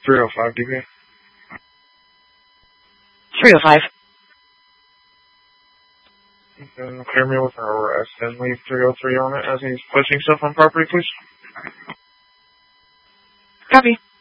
305 DB. 305. And clear me with an arrest and leave 303 on it as he's pushing stuff on property, please. Copy.